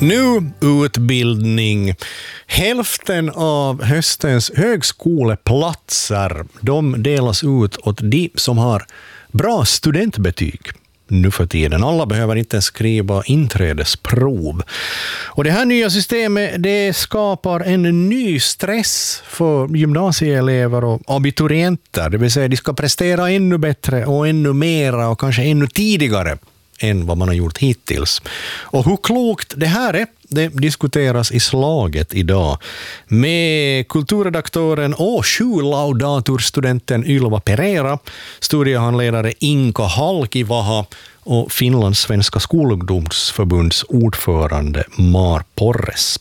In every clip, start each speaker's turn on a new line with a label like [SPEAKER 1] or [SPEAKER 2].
[SPEAKER 1] Nu utbildning. Hälften av höstens högskoleplatser, de delas ut åt de som har bra studentbetyg. Nu för tiden. Alla behöver inte skriva inträdesprov. Och det här nya systemet, det skapar en ny stress för gymnasieelever och abiturienter. Det vill säga de ska prestera ännu bättre och ännu mera och kanske ännu tidigare än vad man har gjort hittills. Och hur klokt det här är, det diskuteras i Slaget idag med kulturredaktören och 7-laudatorstudenten Ylva Pereira, studiehandledare Inka Halkivaha och Finlands svenska skolungdomsförbunds ordförande Mar Porres.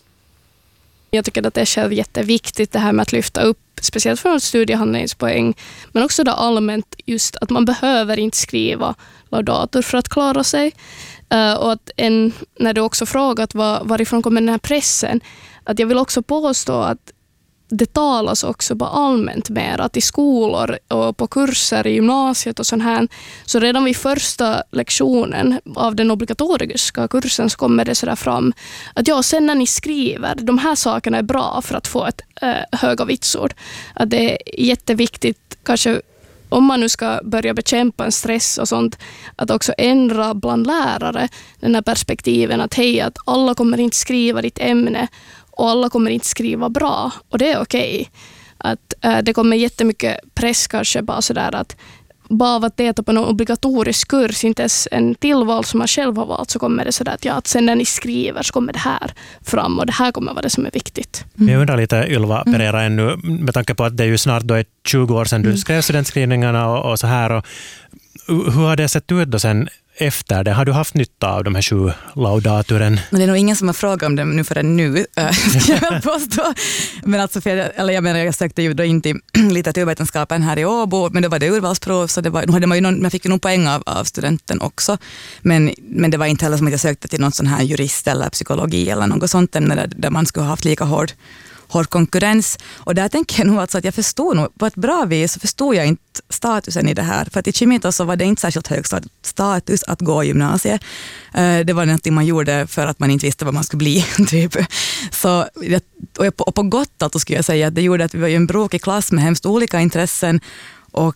[SPEAKER 2] Jag tycker att det är själv jätteviktigt det här med att lyfta upp, speciellt från studiehandledningspoäng, men också då allmänt just att man behöver inte skriva laudator för att klara sig. Och att när du också frågat varifrån kommer den här pressen, att jag vill också påstå att det talas också bara allmänt mer, att i skolor och på kurser i gymnasiet och sånt här, så redan vid första lektionen av den obligatoriska kursen så kommer det sådär fram att sen när ni skriver, de här sakerna är bra för att få ett höga vitsord. Att det är jätteviktigt, kanske om man nu ska börja bekämpa en stress och sånt, att också ändra bland lärare den här perspektiven att hej, att alla kommer inte skriva ditt ämne och alla kommer inte skriva bra. Och det är okej. Att det kommer jättemycket press kanske bara sådär att bara att delta på någon obligatorisk kurs, inte ens en tillval som man själv har valt, så kommer det sådär att sen när ni skriver så kommer det här fram och det här kommer vara det som är viktigt.
[SPEAKER 3] Jag undrar lite, Ylva Pereira, ännu med tanke på att det är ju snart då 20 år sedan du skrev studentskrivningarna och så här. Och hur har det sett ut då sen efter det? Har du haft nytta av de här 7 laudaturen?
[SPEAKER 4] Men det är nog ingen som har frågat om det nu förrän nu, ska jag påstå. Men alltså, jag sökte ju då in till litteraturvetenskapen här i Åbo, men då var det urvalsprov, så man fick ju nog poäng av studenten också. Men det var inte heller som att jag sökte till någon sån här jurist eller psykologi eller något sånt, där man skulle ha haft lika hård konkurrens. Och där tänker jag nog alltså att jag förstod nog, på ett bra vis så förstod jag inte statusen i det här. För att i Kimito så var det inte särskilt hög status att gå gymnasiet. Det var något man gjorde för att man inte visste vad man skulle bli. Typ. Så, och på gott att skulle jag säga att det gjorde att vi var en brokig klass med hemskt olika intressen. Och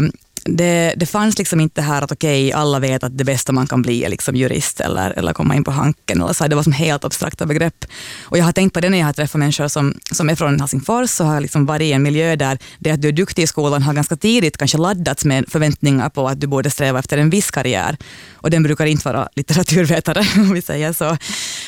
[SPEAKER 4] det fanns liksom inte här att alla vet att det bästa man kan bli är liksom jurist eller komma in på hanken. Eller så. Det var som helt abstrakta begrepp. Och jag har tänkt på det när jag har träffat människor som är från Helsingfors, så har jag liksom varit i en miljö där det att du är duktig i skolan har ganska tidigt kanske laddats med förväntningar på att du borde sträva efter en viss karriär. Och den brukar inte vara litteraturvetare, om vi säger så.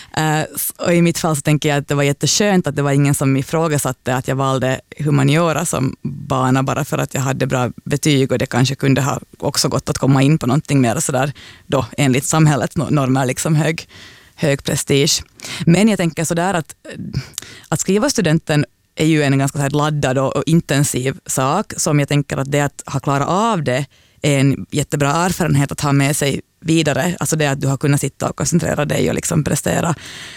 [SPEAKER 4] Och i mitt fall så tänker jag att det var jätteskönt att det var ingen som ifrågasatte att jag valde humaniora som bana bara för att jag hade bra betyg, och det kanske kunde ha också gått att komma in på någonting mer sådär då enligt samhällets normer, liksom hög prestige. Men jag tänker sådär att skriva studenten är ju en ganska så här laddad och intensiv sak, som jag tänker att det att ha klarat av det är en jättebra erfarenhet att ha med sig vidare. Alltså det att du har kunnat sitta och koncentrera dig och liksom prestera.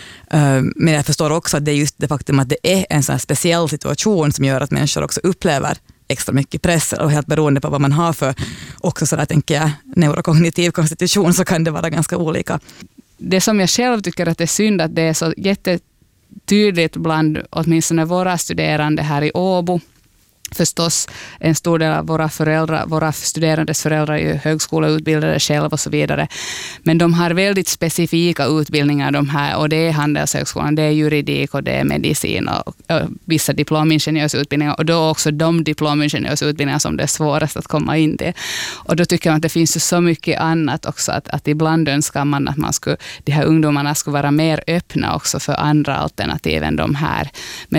[SPEAKER 4] Men jag förstår också att det är just det faktum att det är en sån här speciell situation som gör att människor också upplever extra mycket press, och helt beroende på vad man har för också sådär, tänker jag, neurokognitiv konstitution, så kan det vara ganska olika.
[SPEAKER 5] Det som jag själv tycker att det är synd att det är så jättetydligt bland åtminstone våra studerande här i Åbo. Förstås en stor del av våra studerandes föräldrar är ju högskoleutbildade själva och så vidare. Men de har väldigt specifika utbildningar de här, och det är handelshögskolan, det är juridik och det är medicin och vissa diplomingenjörsutbildningar, och då också de diplomingenjörsutbildningar som det är svårast att komma in till. Och då tycker man att det finns ju så mycket annat också, att ibland önskar man att de här ungdomarna skulle vara mer öppna också för andra alternativ än de här.